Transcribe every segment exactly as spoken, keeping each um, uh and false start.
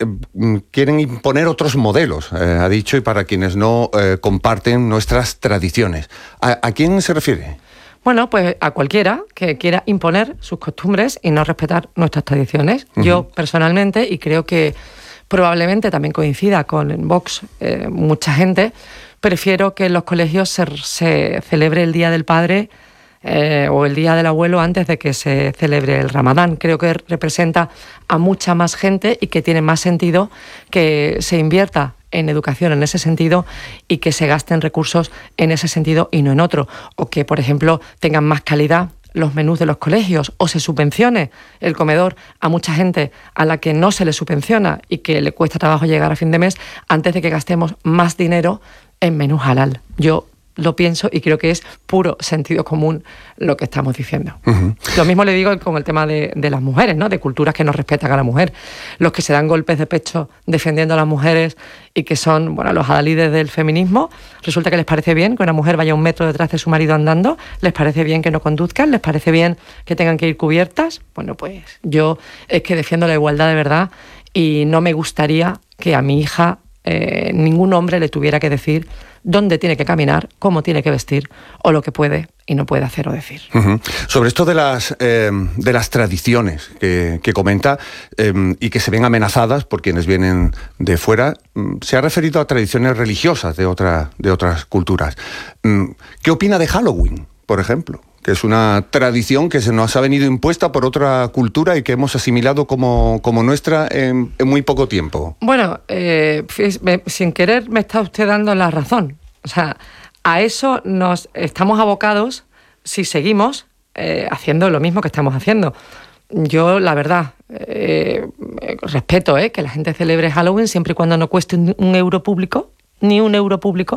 eh, quieren imponer otros modelos, eh, ha dicho, y para quienes no eh, comparten nuestras tradiciones. ¿A, a quién se refiere? Bueno, pues a cualquiera que quiera imponer sus costumbres y no respetar nuestras tradiciones. Uh-huh. Yo personalmente, y creo que probablemente también coincida con Vox eh, mucha gente, prefiero que en los colegios se, se celebre el Día del Padre eh, o el Día del Abuelo antes de que se celebre el Ramadán. Creo que representa a mucha más gente y que tiene más sentido que se invierta en educación en ese sentido y que se gasten recursos en ese sentido y no en otro. O que, por ejemplo, tengan más calidad los menús de los colegios, o se subvencione el comedor a mucha gente a la que no se le subvenciona y que le cuesta trabajo llegar a fin de mes, antes de que gastemos más dinero en menús halal. Yo lo pienso y creo que es puro sentido común lo que estamos diciendo. Uh-huh. Lo mismo le digo con el tema de, de las mujeres, ¿no? De culturas que no respetan a la mujer. Los que se dan golpes de pecho defendiendo a las mujeres y que son, bueno, los adalides del feminismo, resulta que les parece bien que una mujer vaya un metro detrás de su marido andando, les parece bien que no conduzcan, les parece bien que tengan que ir cubiertas. Bueno, pues yo es que defiendo la igualdad de verdad y no me gustaría que a mi hija eh, ningún hombre le tuviera que decir dónde tiene que caminar, cómo tiene que vestir o lo que puede y no puede hacer o decir. Uh-huh. Sobre esto de las, eh, de las tradiciones que, que comenta eh, y que se ven amenazadas por quienes vienen de fuera, se ha referido a tradiciones religiosas de, otra, de otras culturas. ¿Qué opina de Halloween, por ejemplo? Que es una tradición que se nos ha venido impuesta por otra cultura y que hemos asimilado como, como nuestra en, en muy poco tiempo. Bueno, eh, me, sin querer me está usted dando la razón. O sea, a eso nos estamos abocados si seguimos eh, haciendo lo mismo que estamos haciendo. Yo, la verdad, eh, respeto eh, que la gente celebre Halloween siempre y cuando no cueste un, un euro público, ni un euro público.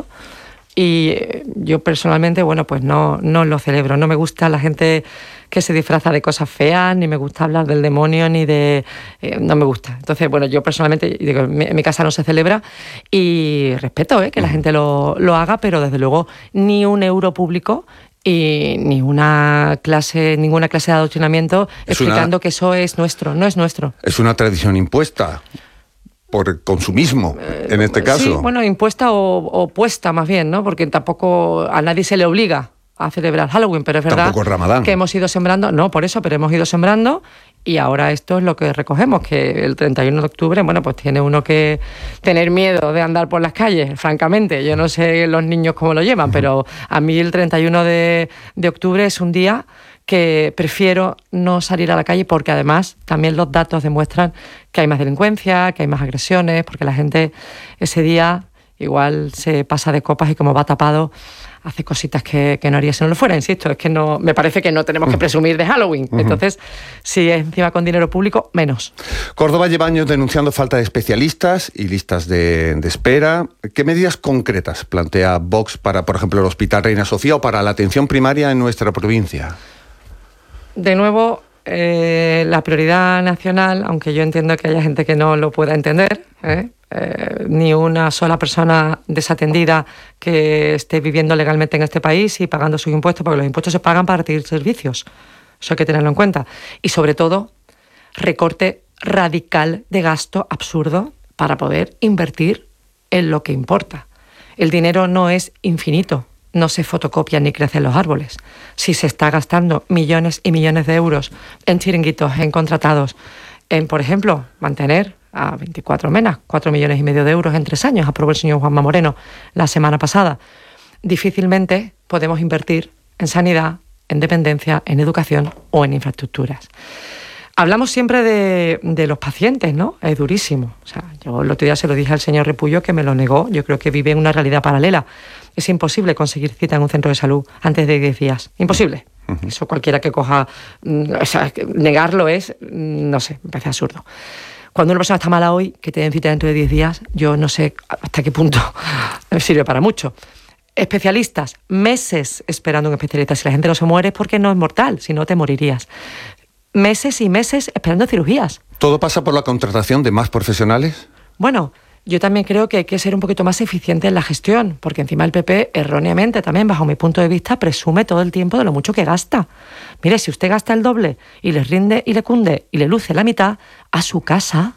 Y yo personalmente, bueno, pues no, no lo celebro. No me gusta la gente que se disfraza de cosas feas, ni me gusta hablar del demonio, ni de... Eh, no me gusta. Entonces, bueno, yo personalmente, digo, en mi, en mi casa no se celebra y respeto eh, que la gente lo, lo haga, pero desde luego ni un euro público y ni una clase, ninguna clase de adoctrinamiento es explicando una, que eso es nuestro. No es nuestro. Es una tradición impuesta por el consumismo, en este caso. Sí, bueno, impuesta o, o puesta más bien, ¿no? Porque tampoco a nadie se le obliga a celebrar Halloween, pero es verdad tampoco el Ramadán. Que hemos ido sembrando, no por eso, pero hemos ido sembrando y ahora esto es lo que recogemos, que el treinta y uno de octubre, bueno, pues tiene uno que tener miedo de andar por las calles, francamente. Yo no sé los niños cómo lo llevan, uh-huh. pero a mí el treinta y uno de octubre es un día que prefiero no salir a la calle porque además también los datos demuestran que hay más delincuencia, que hay más agresiones, porque la gente ese día igual se pasa de copas y como va tapado hace cositas que, que no haría si no lo fuera. Insisto, es que no me parece que no tenemos que presumir de Halloween. Uh-huh. Entonces, si es encima con dinero público, menos. Córdoba lleva años denunciando falta de especialistas y listas de, de espera. ¿Qué medidas concretas plantea Vox para, por ejemplo, el Hospital Reina Sofía o para la atención primaria en nuestra provincia? De nuevo, eh, la prioridad nacional, aunque yo entiendo que haya gente que no lo pueda entender, ¿eh? Eh, ni una sola persona desatendida que esté viviendo legalmente en este país y pagando sus impuestos, porque los impuestos se pagan para adquirir servicios. Eso hay que tenerlo en cuenta. Y sobre todo, recorte radical de gasto absurdo para poder invertir en lo que importa. El dinero no es infinito. No se fotocopian ni crecen los árboles. Si se está gastando millones y millones de euros en chiringuitos, en contratados, en, por ejemplo, mantener a veinticuatro menas, cuatro millones y medio de euros en tres años, aprobó el señor Juanma Moreno la semana pasada, difícilmente podemos invertir en sanidad, en dependencia, en educación o en infraestructuras. Hablamos siempre de, de los pacientes, ¿no? Es durísimo. O sea, yo el otro día se lo dije al señor Repullo, que me lo negó. Yo creo que vive en una realidad paralela. Es imposible conseguir cita en un centro de salud antes de diez días. Imposible. Uh-huh. Eso cualquiera que coja... O sea, negarlo es, no sé, me parece absurdo. Cuando una persona está mala hoy, que te den cita dentro de diez días, yo no sé hasta qué punto sirve para mucho. Especialistas, meses esperando un especialista. Si la gente no se muere es porque no es mortal, si no te morirías. Meses y meses esperando cirugías. ¿Todo pasa por la contratación de más profesionales? Bueno, yo también creo que hay que ser un poquito más eficiente en la gestión, porque encima el P P, erróneamente también, bajo mi punto de vista, presume todo el tiempo de lo mucho que gasta. Mire, si usted gasta el doble y le rinde y le cunde y le luce la mitad, a su casa,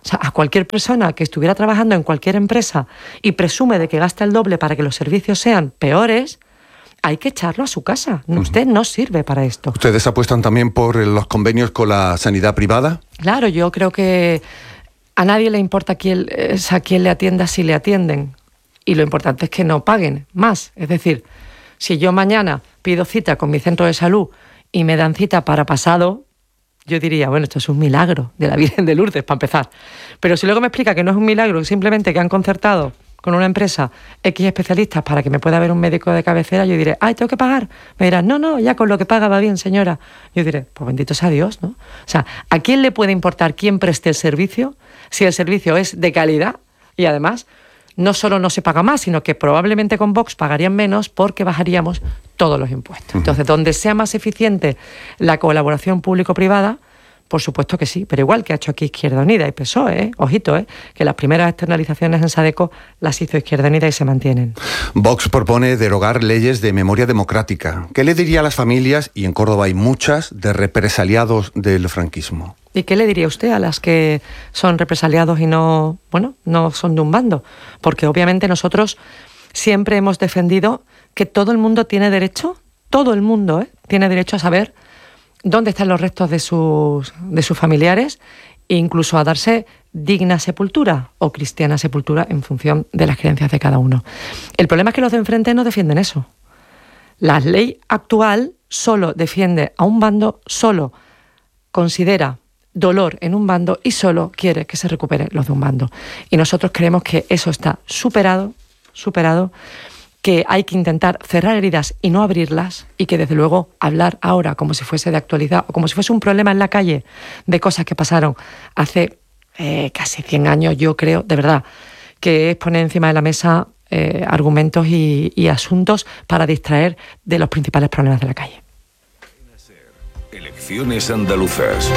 O sea, a cualquier persona que estuviera trabajando en cualquier empresa y presume de que gasta el doble para que los servicios sean peores, hay que echarlo a su casa. Usted no sirve para esto. ¿Ustedes apuestan también por los convenios con la sanidad privada? Claro, yo creo que a nadie le importa quién, a quién le atienda si le atienden. Y lo importante es que no paguen más. Es decir, si yo mañana pido cita con mi centro de salud y me dan cita para pasado, yo diría, bueno, esto es un milagro de la Virgen de Lourdes, para empezar. Pero si luego me explica que no es un milagro, simplemente que han concertado con una empresa X especialistas para que me pueda ver un médico de cabecera, yo diré, ay, ¿tengo que pagar? Me dirán, no, no, ya con lo que paga va bien, señora. Yo diré, pues bendito sea Dios, ¿no? O sea, ¿a quién le puede importar quién preste el servicio si el servicio es de calidad? Y además, no solo no se paga más, sino que probablemente con Vox pagarían menos porque bajaríamos todos los impuestos. Entonces, donde sea más eficiente la colaboración público-privada, por supuesto que sí, pero igual que ha hecho aquí Izquierda Unida y P S O E, ¿eh? Ojito, ¿eh? Que las primeras externalizaciones en Sadeco las hizo Izquierda Unida y se mantienen. Vox propone derogar leyes de memoria democrática. ¿Qué le diría a las familias, y en Córdoba hay muchas, de represaliados del franquismo? ¿Y qué le diría usted a las que son represaliados y no, bueno, no son de un bando? Porque obviamente nosotros siempre hemos defendido que todo el mundo tiene derecho, todo el mundo, ¿eh? tiene derecho a saber dónde están los restos de sus, de sus familiares e incluso a darse digna sepultura o cristiana sepultura en función de las creencias de cada uno. El problema es que los de enfrente no defienden eso. La ley actual solo defiende a un bando, solo considera dolor en un bando y solo quiere que se recuperen los de un bando. Y nosotros creemos que eso está superado, superado, que hay que intentar cerrar heridas y no abrirlas, y que desde luego hablar ahora como si fuese de actualidad o como si fuese un problema en la calle de cosas que pasaron hace eh, casi cien años, yo creo, de verdad, que es poner encima de la mesa eh, argumentos y, y asuntos para distraer de los principales problemas de la calle. Elecciones andaluzas.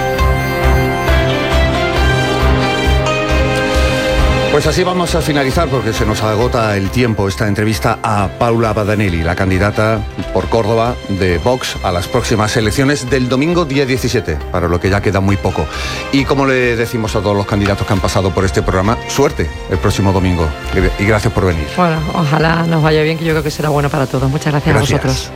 Pues así vamos a finalizar, porque se nos agota el tiempo, esta entrevista a Paula Badanelli, la candidata por Córdoba de Vox a las próximas elecciones del domingo día diecisiete, para lo que ya queda muy poco. Y como le decimos a todos los candidatos que han pasado por este programa, suerte el próximo domingo. Y gracias por venir. Bueno, ojalá nos vaya bien, que yo creo que será bueno para todos. Muchas gracias, gracias. a vosotros.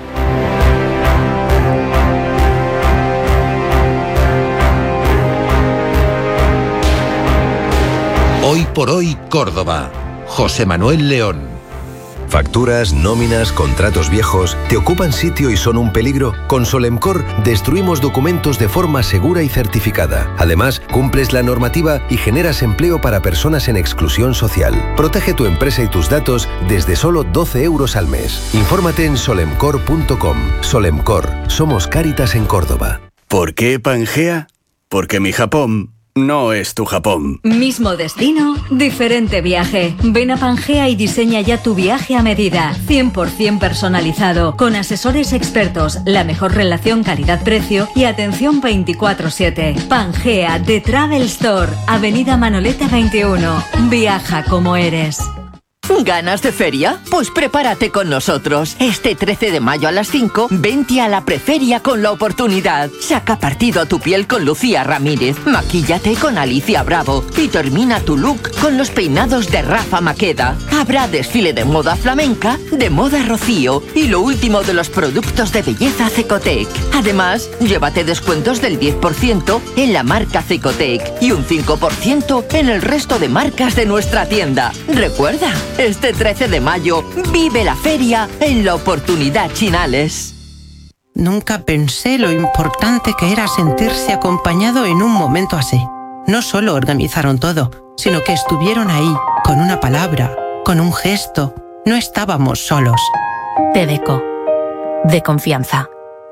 Hoy por hoy, Córdoba. José Manuel León. Facturas, nóminas, contratos viejos, ¿te ocupan sitio y son un peligro? Con Solemcor destruimos documentos de forma segura y certificada. Además, cumples la normativa y generas empleo para personas en exclusión social. Protege tu empresa y tus datos desde solo doce euros al mes. Infórmate en solemcor punto com. Solemcor. Somos Cáritas en Córdoba. ¿Por qué Pangea? Porque mi Japón no es tu Japón. Mismo destino, diferente viaje. Ven a Pangea y diseña ya tu viaje a medida. cien por ciento personalizado, con asesores expertos, la mejor relación calidad-precio y atención veinticuatro siete. Pangea, The Travel Store, Avenida Manolete veintiuno. Viaja como eres. ¿Ganas de feria? Pues prepárate con nosotros. Este trece de mayo a las cinco, vente a la Preferia con la oportunidad. Saca partido a tu piel con Lucía Ramírez, maquíllate con Alicia Bravo y termina tu look con los peinados de Rafa Maqueda. Habrá desfile de moda flamenca, de moda Rocío y lo último de los productos de belleza Cecotec. Además, llévate descuentos del diez por ciento en la marca Cecotec y un cinco por ciento en el resto de marcas de nuestra tienda. Recuerda, este trece de mayo, vive la feria en la Oportunidad Chinales. Nunca pensé lo importante que era sentirse acompañado en un momento así. No solo organizaron todo, sino que estuvieron ahí, con una palabra, con un gesto. No estábamos solos. Tedeco, de confianza.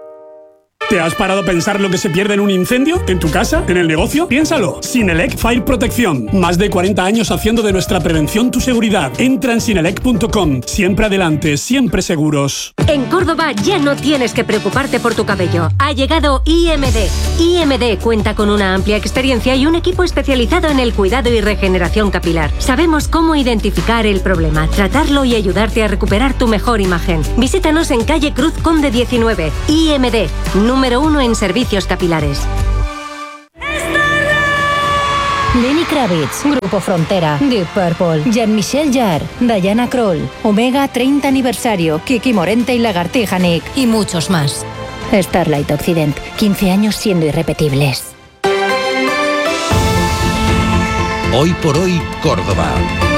¿Te has parado a pensar lo que se pierde en un incendio? ¿En tu casa? ¿En el negocio? Piénsalo. Sinelec Fire Protección. Más de cuarenta años haciendo de nuestra prevención tu seguridad. Entra en sinelec punto com. Siempre adelante, siempre seguros. En Córdoba ya no tienes que preocuparte por tu cabello. Ha llegado I M D. I M D cuenta con una amplia experiencia y un equipo especializado en el cuidado y regeneración capilar. Sabemos cómo identificar el problema, tratarlo y ayudarte a recuperar tu mejor imagen. Visítanos en calle Cruz Conde diecinueve. I M D. Número uno en servicios capilares. Clínica Kravitz, Grupo Frontera, Deep Purple, Jean-Michel Jarre, Diana Krall, Omega treinta aniversario, Kiki Morente y Lagartija Nick. Y muchos más. Starlight Occident, quince años siendo irrepetibles. Hoy por hoy, Córdoba.